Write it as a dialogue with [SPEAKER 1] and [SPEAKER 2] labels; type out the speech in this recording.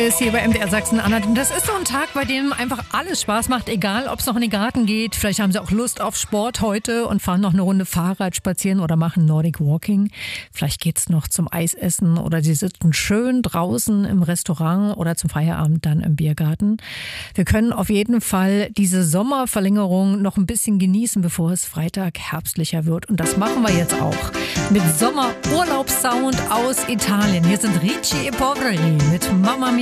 [SPEAKER 1] Elvis hier bei MDR Sachsen-Anhalt. Und das ist so ein Tag, bei dem einfach alles Spaß macht, egal ob es noch in den Garten geht. Vielleicht haben Sie auch Lust auf Sport heute und fahren noch eine Runde Fahrrad spazieren oder machen Nordic Walking. Vielleicht geht's noch zum Eisessen oder Sie sitzen schön draußen im Restaurant oder zum Feierabend dann im Biergarten. Wir können auf jeden Fall diese Sommerverlängerung noch ein bisschen genießen, bevor es Freitag herbstlicher wird. Und das machen wir jetzt auch mit Sommerurlaubssound aus Italien. Hier sind Ricci e Poveri mit Mamma Mia.